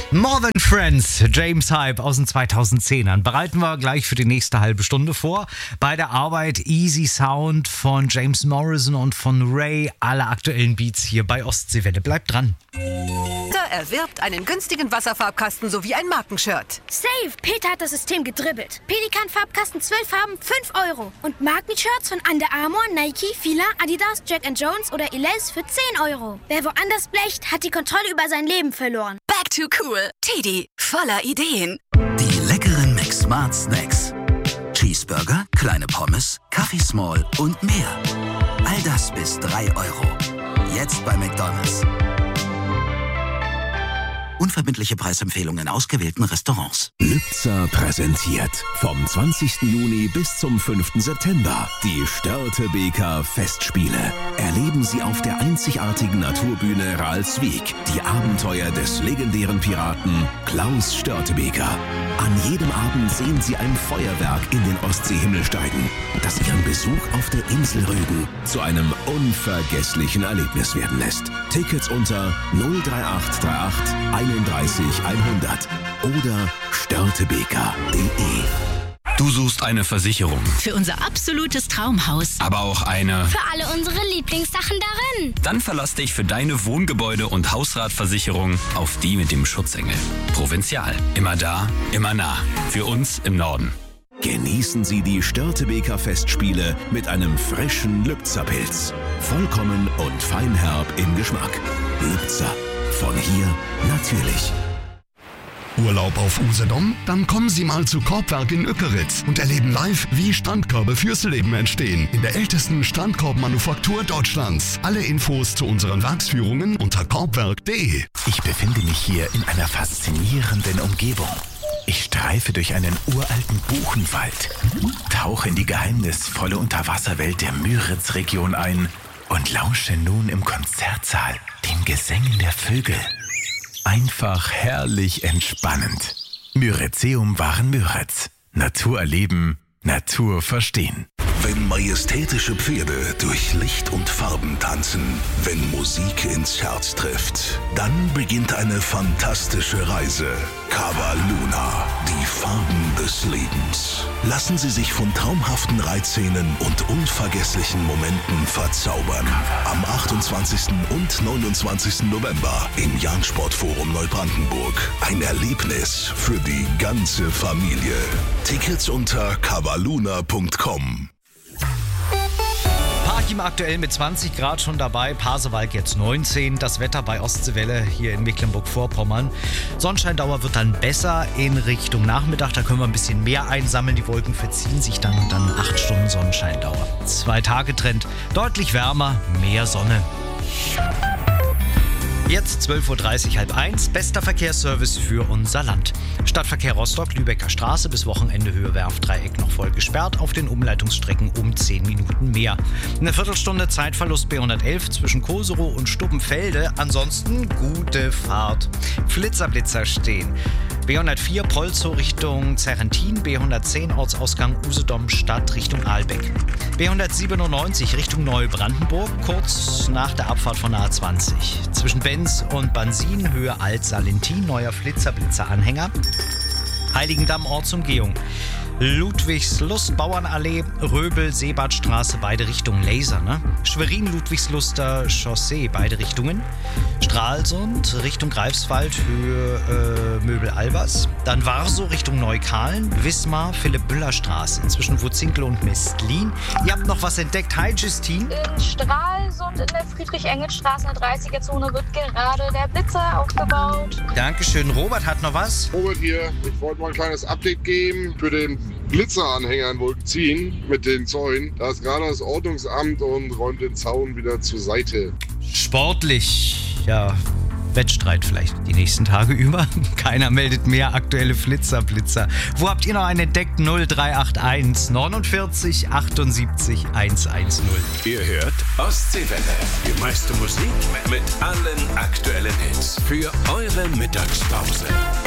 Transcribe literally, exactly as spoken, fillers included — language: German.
More Than Friends, James Hype aus den zweitausendzehnern. Bereiten wir gleich für die nächste halbe Stunde vor. Bei der Arbeit Easy Sound von James Morrison und von Ray. Alle aktuellen Beats hier bei Ostseewelle. Bleibt dran. Erwirbt einen günstigen Wasserfarbkasten sowie ein Markenshirt. Safe! Peter hat das System gedribbelt. Pelikan-Farbkasten zwölf Farben, fünf Euro. Und Markenshirts von Under Armour, Nike, Fila, Adidas, Jack and Jones oder Elize für zehn Euro. Wer woanders blecht, hat die Kontrolle über sein Leben verloren. Back to cool. Teddy, voller Ideen. Die leckeren McSmart Snacks. Cheeseburger, kleine Pommes, Kaffee Small und mehr. All das bis drei Euro. Jetzt bei McDonald's. Unverbindliche Preisempfehlungen in ausgewählten Restaurants. Lübzer präsentiert vom zwanzigsten Juni bis zum fünften September die Störtebeker Festspiele. Erleben Sie auf der einzigartigen Naturbühne Ralswiek die Abenteuer des legendären Piraten Klaus Störtebeker. An jedem Abend sehen Sie ein Feuerwerk in den Ostseehimmel steigen, das Ihren Besuch auf der Insel Rügen zu einem unvergesslichen Erlebnis werden lässt. Tickets unter null drei acht drei acht einunddreißig hundert oder störtebeker punkt de. Du suchst eine Versicherung, für unser absolutes Traumhaus, aber auch eine Für alle unsere Lieblingssachen darin. Dann verlass dich für deine Wohngebäude- und Hausratversicherung auf die mit dem Schutzengel. Provinzial. Immer da, immer nah. Für uns im Norden. Genießen Sie die Störtebeker Festspiele mit einem frischen Lübzer Pilz. Vollkommen und feinherb im Geschmack. Lübzer. Von hier natürlich. Urlaub auf Usedom? Dann kommen Sie mal zu Korbwerk in Ückeritz und erleben live, wie Strandkörbe fürs Leben entstehen. In der ältesten Strandkorbmanufaktur Deutschlands. Alle Infos zu unseren Werksführungen unter korbwerk punkt de. Ich befinde mich hier in einer faszinierenden Umgebung. Ich streife durch einen uralten Buchenwald, tauche in die geheimnisvolle Unterwasserwelt der Müritz-Region ein und lausche nun im Konzertsaal den Gesängen der Vögel. Einfach herrlich entspannend. Müritzeum waren Müritz. Natur erleben, Natur verstehen. Wenn majestätische Pferde durch Licht und Farben tanzen, wenn Musik ins Herz trifft, dann beginnt eine fantastische Reise. Cava Luna, die Farben des Lebens. Lassen Sie sich von traumhaften Reitszenen und unvergesslichen Momenten verzaubern. Am achtundzwanzigsten und neunundzwanzigsten November im Jagdsportforum Neubrandenburg. Ein Erlebnis für die ganze Familie. Tickets unter cavaluna punkt com. Parchim aktuell mit zwanzig Grad schon dabei, Pasewalk jetzt neunzehn. Das Wetter bei Ostseewelle hier in Mecklenburg-Vorpommern. Sonnenscheindauer wird dann besser in Richtung Nachmittag. Da können wir ein bisschen mehr einsammeln. Die Wolken verziehen sich dann und dann acht Stunden Sonnenscheindauer. Zwei Tage Trend, deutlich wärmer, mehr Sonne. Jetzt zwölf Uhr dreißig, halb eins. Bester Verkehrsservice für unser Land. Stadtverkehr Rostock, Lübecker Straße bis Wochenende Höhe Werfdreieck noch voll gesperrt. Auf den Umleitungsstrecken um zehn Minuten mehr. Eine Viertelstunde Zeitverlust B hundertelf zwischen Koserow und Stubbenfelde. Ansonsten gute Fahrt. Flitzerblitzer stehen. B hundertvier Polzow Richtung Zerrentin, B hundertzehn Ortsausgang Usedom Stadt Richtung Ahlbeck. B hundertsiebenundneunzig Richtung Neubrandenburg, kurz nach der Abfahrt von A zwanzig. Zwischen Benz und Bansin, Höhe Alt-Salentin, neuer Flitzerblitzer-Anhänger. Heiligendamm Ortsumgehung. Ludwigslust, Bauernallee, Röbel, Seebadstraße, beide Richtungen Laser, ne? Schwerin, Ludwigsluster Chaussee, beide Richtungen. Stralsund, Richtung Greifswald, Höhe äh, Möbel-Albers. Dann Warsow, Richtung Neukahlen, Wismar, Philipp-Büller-Straße, zwischen Wutzinkel und Mestlin. Ihr habt noch was entdeckt, hi Justine? In Stralsund in der Friedrich-Engels-Straße in der dreißiger-Zone wird gerade der Blitzer aufgebaut. Dankeschön, Robert hat noch was? Robert hier, ich wollte mal ein kleines Update geben für den Blitzeranhänger in Wolkenzien mit den Zäunen. Da ist gerade das Ordnungsamt und räumt den Zaun wieder zur Seite. Sportlich, ja, Wettstreit vielleicht die nächsten Tage über. Keiner meldet mehr aktuelle Flitzerblitzer. Wo habt ihr noch einen entdeckt? null drei acht eins neunundvierzig achtundsiebzig hundertzehn. Ihr hört Ostseewelle. Die meiste Musik mit allen aktuellen Hits für eure Mittagspause.